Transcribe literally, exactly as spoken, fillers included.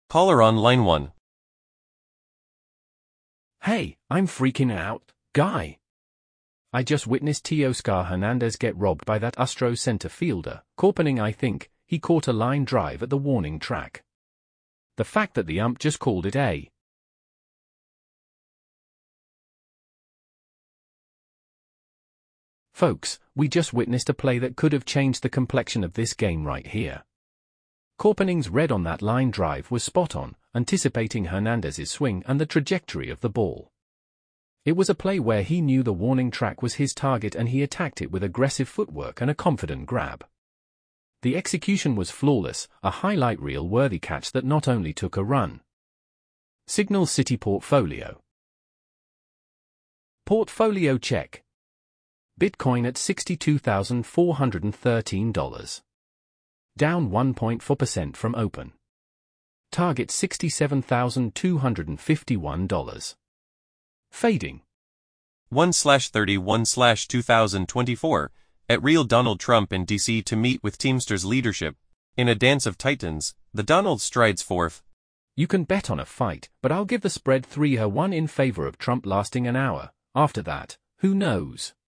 Caller on line one. Hey, I'm freaking out, guy. I just witnessed Teoscar Hernandez get robbed by that Astros center fielder, Corpening. I think he caught a line drive at the warning track. The fact that the ump just called it a Folks, we just witnessed a play that could have changed the complexion of this game right here. Corpening's read on that line drive was spot on, anticipating Hernandez's swing and the trajectory of the ball. It was a play where he knew the warning track was his target and he attacked it with aggressive footwork and a confident grab. The execution was flawless, a highlight reel-worthy catch that not only took a run. Signal City Portfolio. Portfolio check. Bitcoin at sixty-two thousand four hundred thirteen dollars. Down one point four percent from open. Target sixty-seven thousand two hundred fifty-one dollars. Fading. one slash thirty-one slash two thousand twenty-four, at Real Donald Trump in D C to meet with Teamsters leadership. In a dance of titans, the Donald strides forth. You can bet on a fight, but I'll give the spread three to one in favor of Trump lasting an hour. After that, who knows?